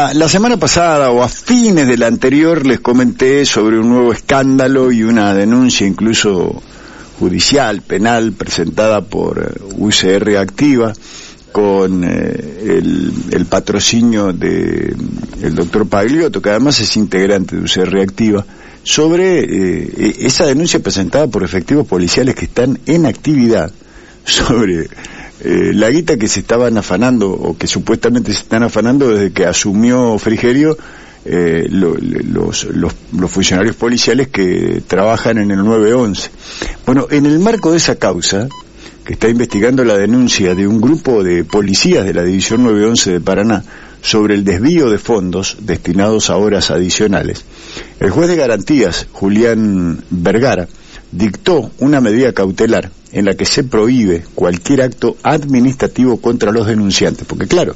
La semana pasada o a fines de la anterior les comenté sobre un nuevo escándalo y una denuncia incluso judicial, penal, presentada por UCR Activa con el patrocinio de el doctor Pagliotto, que además es integrante de UCR Activa, sobre esa denuncia presentada por efectivos policiales que están en actividad sobre la guita que se estaban afanando o que supuestamente se están afanando desde que asumió Frigerio los funcionarios policiales que trabajan en el 911. Bueno, en el marco de esa causa, que está investigando la denuncia de un grupo de policías de la División 911 de Paraná sobre el desvío de fondos destinados a horas adicionales, el juez de garantías, Julián Vergara, dictó una medida cautelar en la que se prohíbe cualquier acto administrativo contra los denunciantes, porque claro,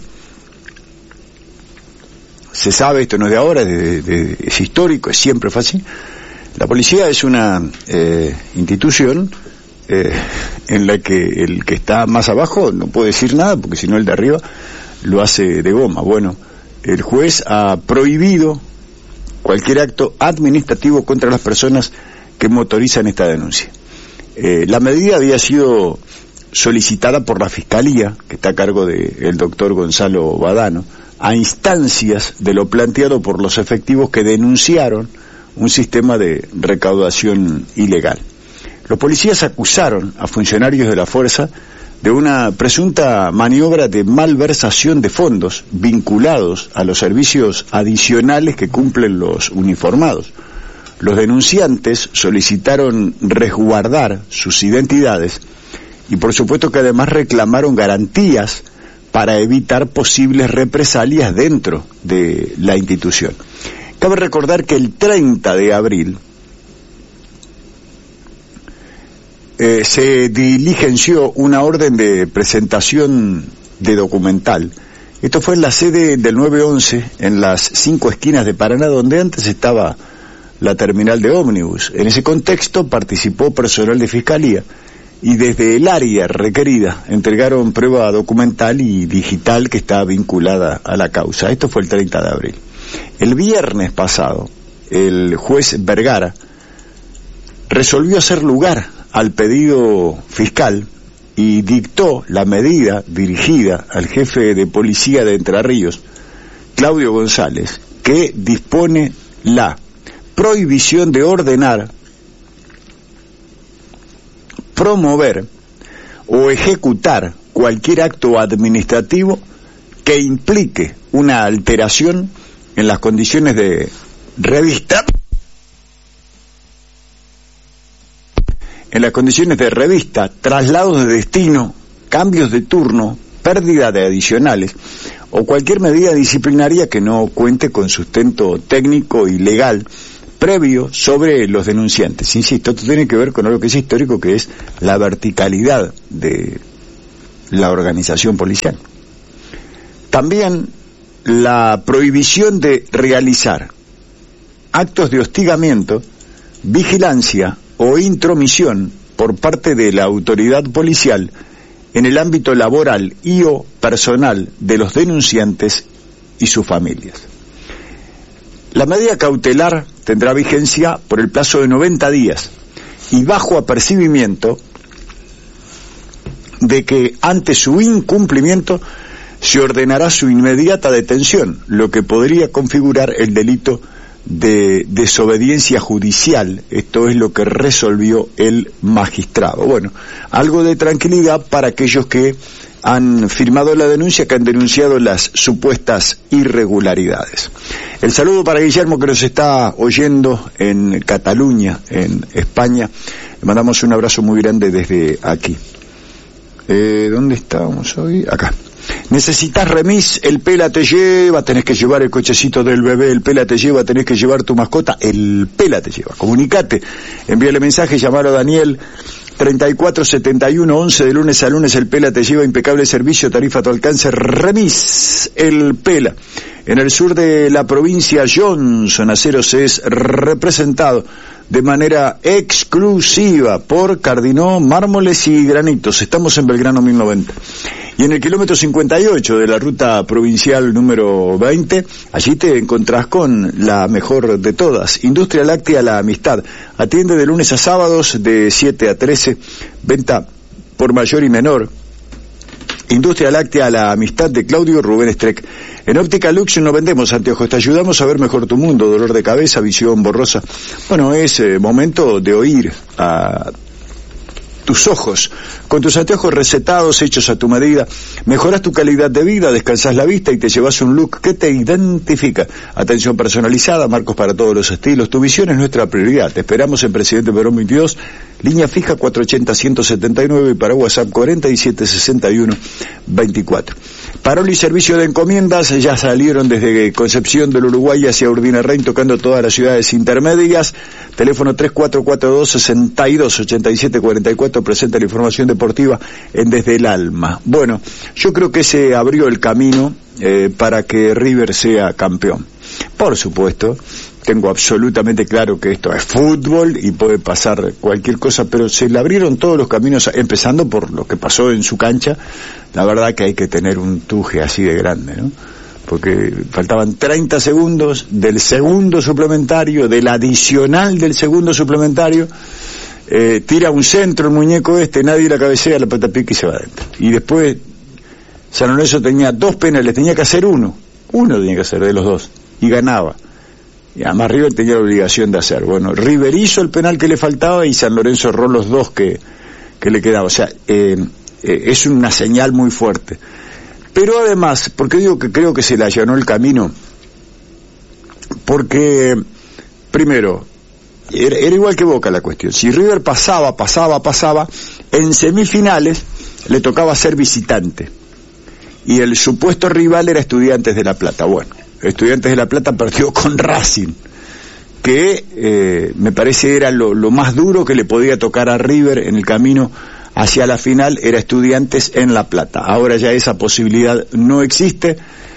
se sabe, esto no es de ahora, es histórico, es siempre fácil. La policía es una institución en la que el que está más abajo no puede decir nada, porque si no el de arriba lo hace de goma. Bueno, el juez ha prohibido cualquier acto administrativo contra las personas que motorizan esta denuncia. La medida había sido solicitada por la Fiscalía, que está a cargo del doctor Gonzalo Badano, a instancias de lo planteado por los efectivos que denunciaron un sistema de recaudación ilegal. Los policías acusaron a funcionarios de la fuerza de una presunta maniobra de malversación de fondos vinculados a los servicios adicionales que cumplen los uniformados. Los denunciantes solicitaron resguardar sus identidades y por supuesto que además reclamaron garantías para evitar posibles represalias dentro de la institución. Cabe recordar que el 30 de abril se diligenció una orden de presentación de documental. Esto fue en la sede del 911, en las 5 esquinas de Paraná, donde antes estaba la terminal de ómnibus. En ese contexto participó personal de Fiscalía y desde el área requerida entregaron prueba documental y digital que está vinculada a la causa. Esto fue el 30 de abril. El viernes pasado, el juez Vergara resolvió hacer lugar al pedido fiscal y dictó la medida dirigida al jefe de policía de Entre Ríos, Claudio González, que dispone la prohibición de ordenar, promover o ejecutar cualquier acto administrativo que implique una alteración en las condiciones de revista, traslados de destino, cambios de turno, pérdida de adicionales o cualquier medida disciplinaria que no cuente con sustento técnico y legal previo sobre los denunciantes. Insisto, esto tiene que ver con algo que es histórico, que es la verticalidad de la organización policial. También la prohibición de realizar actos de hostigamiento, vigilancia o intromisión por parte de la autoridad policial en el ámbito laboral y o personal de los denunciantes y sus familias. La medida cautelar tendrá vigencia por el plazo de 90 días y bajo apercibimiento de que ante su incumplimiento se ordenará su inmediata detención, lo que podría configurar el delito de desobediencia judicial. Esto es lo que resolvió el magistrado. Bueno, algo de tranquilidad para aquellos que han firmado la denuncia, que han denunciado las supuestas irregularidades. El saludo para Guillermo, que nos está oyendo en Cataluña, en España. Le mandamos un abrazo muy grande desde aquí. ¿Dónde estábamos hoy? Acá. Necesitas remis, el Pela te lleva, tenés que llevar el cochecito del bebé, el Pela te lleva, tenés que llevar tu mascota, el Pela te lleva. Comunicate, envíale mensaje, llamalo a Daniel, 347111, de lunes a lunes el Pela te lleva, impecable servicio, tarifa a tu alcance, remis, el Pela. En el sur de la provincia, Johnson Aceros es representado de manera exclusiva por Cardinó Mármoles y Granitos. Estamos en Belgrano 1090. Y en el kilómetro 58 de la ruta provincial número 20, allí te encontrás con la mejor de todas, Industria Láctea La Amistad. Atiende de lunes a sábados de 7 a 13, venta por mayor y menor. Industria Láctea La Amistad de Claudio Rubén Streck. En Óptica Lux no vendemos anteojos, te ayudamos a ver mejor tu mundo, dolor de cabeza, visión borrosa. Bueno, es momento de oír a tus ojos. Con tus anteojos recetados, hechos a tu medida, mejoras tu calidad de vida, descansas la vista y te llevas un look que te identifica. Atención personalizada, marcos para todos los estilos. Tu visión es nuestra prioridad. Te esperamos en Presidente Perón 22, línea fija 480-179 y para WhatsApp 4761-24. Parol y servicio de encomiendas ya salieron desde Concepción del Uruguay hacia Urdinarrain, tocando todas las ciudades intermedias. Teléfono 3442-628744, presenta la información deportiva en Desde el Alma. Bueno, yo creo que se abrió el camino para que River sea campeón. Por supuesto, tengo absolutamente claro que esto es fútbol y puede pasar cualquier cosa, pero se le abrieron todos los caminos, empezando por lo que pasó en su cancha. La verdad que hay que tener un tuje así de grande, ¿no? Porque faltaban 30 segundos del segundo suplementario, del adicional del segundo suplementario, tira un centro el muñeco nadie la cabecea, la pelota pica y se va adentro. Y después San Lorenzo tenía 2 penales, tenía que hacer uno tenía que hacer de los 2, y ganaba. Y además River tenía la obligación de hacer. Bueno, River hizo el penal que le faltaba y San Lorenzo erró los 2 que le quedaba. O sea, es una señal muy fuerte. Pero además, ¿por qué digo que creo que se le allanó el camino? Porque, primero, era igual que Boca la cuestión. Si River pasaba, en semifinales le tocaba ser visitante. Y el supuesto rival era Estudiantes de La Plata. Bueno, Estudiantes de La Plata perdió con Racing, que me parece era lo más duro que le podía tocar a River en el camino hacia la final, era Estudiantes en La Plata. Ahora ya esa posibilidad no existe.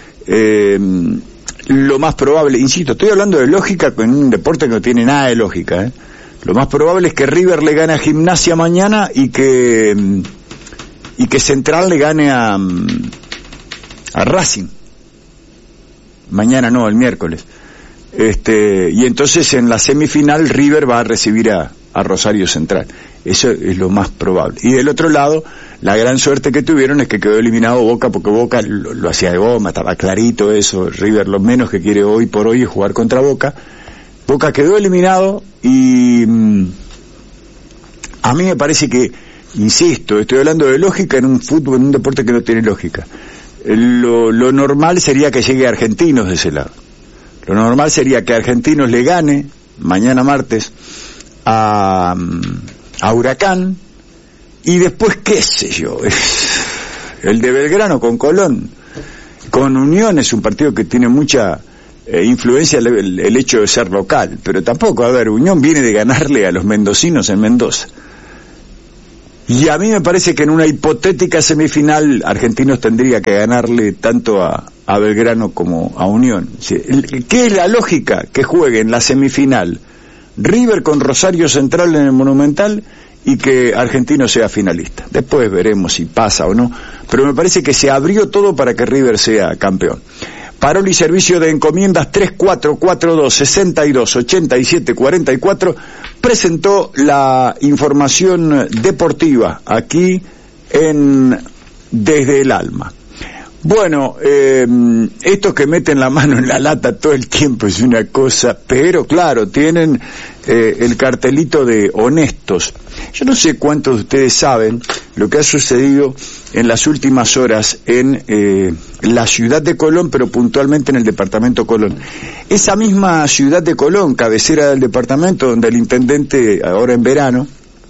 Lo más probable, insisto, estoy hablando de lógica con un deporte que no tiene nada de lógica, Lo más probable es que River le gane a Gimnasia mañana y que Central le gane a Racing. Mañana no, el miércoles. Y entonces en la semifinal River va a recibir a Rosario Central. Eso es lo más probable. Y del otro lado, la gran suerte que tuvieron es que quedó eliminado Boca, porque Boca lo hacía de goma, estaba clarito eso. River lo menos que quiere hoy por hoy es jugar contra Boca. Boca quedó eliminado y a mí me parece que, insisto, estoy hablando de lógica en un fútbol, en un deporte que no tiene lógica. Lo normal sería que llegue Argentinos de ese lado. Lo normal sería que Argentinos le gane mañana martes a Huracán, y después, qué sé yo, el de Belgrano con Colón, con Unión, es un partido que tiene mucha influencia el hecho de ser local, pero tampoco, a ver, Unión viene de ganarle a los mendocinos en Mendoza. Y a mí me parece que en una hipotética semifinal Argentinos tendría que ganarle tanto a Belgrano como a Unión. ¿Qué es la lógica? Que juegue en la semifinal River con Rosario Central en el Monumental y que Argentinos sea finalista. Después veremos si pasa o no, pero me parece que se abrió todo para que River sea campeón. Parol y servicio de encomiendas 3442-628744 presentó la información deportiva aquí en Desde el Alma. Bueno, estos que meten la mano en la lata todo el tiempo es una cosa, pero claro, tienen el cartelito de honestos. Yo no sé cuántos de ustedes saben lo que ha sucedido en las últimas horas en la ciudad de Colón, pero puntualmente en el departamento Colón. Esa misma ciudad de Colón, cabecera del departamento, donde el intendente, ahora en verano,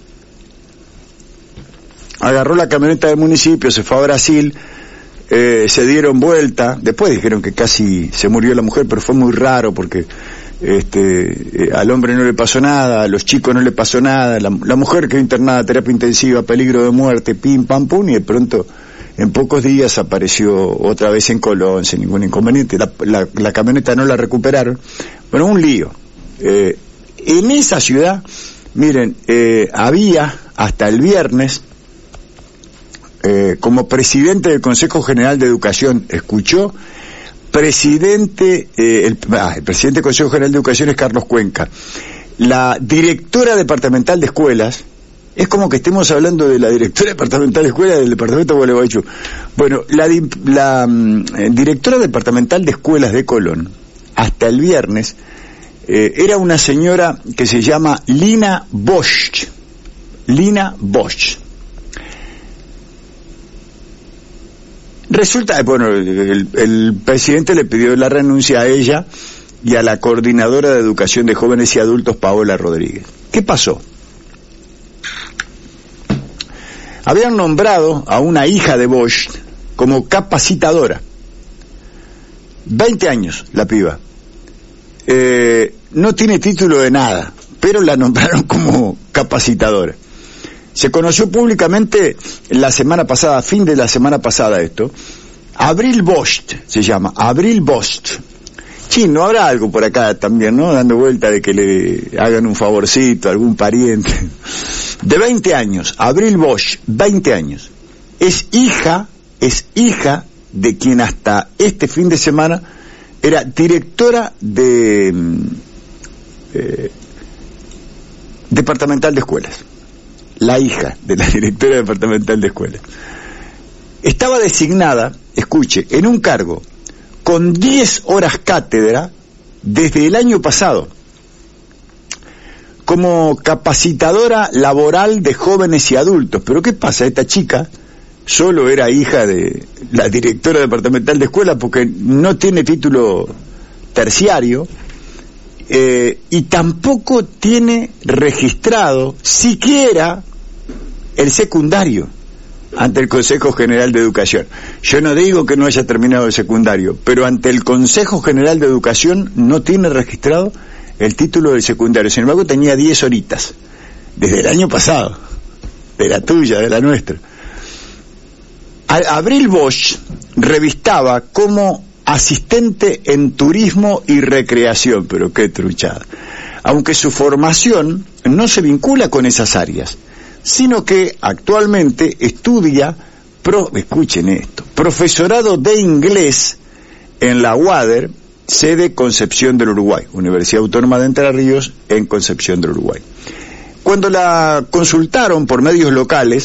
agarró la camioneta del municipio, se fue a Brasil, se dieron vuelta, después dijeron que casi se murió la mujer, pero fue muy raro porque al hombre no le pasó nada, a los chicos no le pasó nada, la mujer quedó internada a terapia intensiva, peligro de muerte, pim, pam, pum, y de pronto en pocos días apareció otra vez en Colón sin ningún inconveniente. La camioneta no la recuperaron. Bueno, un lío. En esa ciudad, miren, había hasta el viernes como presidente del Consejo General de Educación, ¿escuchó? El presidente del Consejo General de Educación es Carlos Cuenca. La directora departamental de escuelas, es como que estemos hablando de la directora departamental de escuelas del departamento de Gualeguaychú. Bueno, la directora departamental de escuelas de Colón, hasta el viernes, era una señora que se llama Lina Bosch. Lina Bosch. Resulta, bueno, el presidente le pidió la renuncia a ella y a la coordinadora de educación de jóvenes y adultos, Paola Rodríguez. ¿Qué pasó? Habían nombrado a una hija de Bosch como capacitadora. 20 años la piba. No tiene título de nada, pero la nombraron como capacitadora. Se conoció públicamente la semana pasada, fin de la semana pasada esto. Abril Bosch se llama, Abril Bosch. Sí, no habrá algo por acá también, ¿no? Dando vuelta de que le hagan un favorcito a algún pariente. De 20 años, Abril Bosch, 20 años. Es hija de quien hasta este fin de semana era directora de departamental de escuelas. La hija de la directora departamental de escuelas. Estaba designada, escuche, en un cargo con 10 horas cátedra desde el año pasado, como capacitadora laboral de jóvenes y adultos. Pero ¿qué pasa? Esta chica solo era hija de la directora departamental de escuela porque no tiene título terciario, y tampoco tiene registrado siquiera el secundario ante el Consejo General de Educación. Yo no digo que no haya terminado el secundario, pero ante el Consejo General de Educación no tiene registrado el título del secundario. Sin embargo, tenía 10 horitas desde el año pasado, de la tuya, de la nuestra. Abril Bosch revistaba como asistente en turismo y recreación, pero qué truchada. Aunque su formación no se vincula con esas áreas, sino que actualmente estudia, escuchen esto, profesorado de inglés en la UADER, sede Concepción del Uruguay, Universidad Autónoma de Entre Ríos, en Concepción del Uruguay. Cuando la consultaron por medios locales,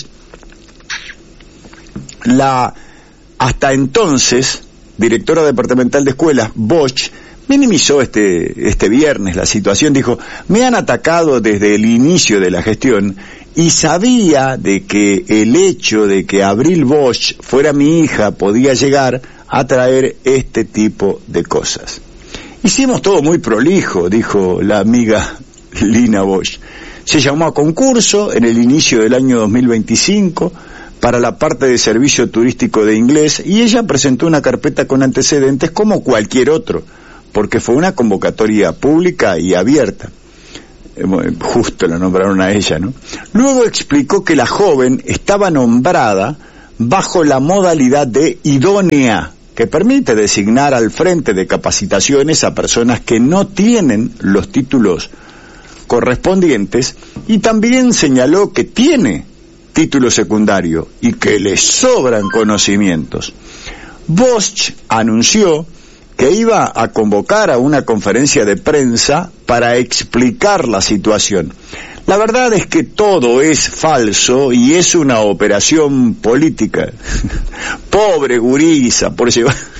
la hasta entonces directora departamental de escuelas, Bosch, minimizó este viernes la situación. Dijo: me han atacado desde el inicio de la gestión y sabía de que el hecho de que Abril Bosch fuera mi hija podía llegar a traer este tipo de cosas. Hicimos todo muy prolijo, dijo la amiga Lina Bosch. Se llamó a concurso en el inicio del año 2025 para la parte de servicio turístico de inglés, y ella presentó una carpeta con antecedentes como cualquier otro, porque fue una convocatoria pública y abierta. Justo la nombraron a ella, ¿no? Luego explicó que la joven estaba nombrada bajo la modalidad de idónea, que permite designar al frente de capacitaciones a personas que no tienen los títulos correspondientes, y también señaló que tiene título secundario y que le sobran conocimientos. Bosch anunció que iba a convocar a una conferencia de prensa para explicar la situación. La verdad es que todo es falso y es una operación política. Pobre gurisa, por llevar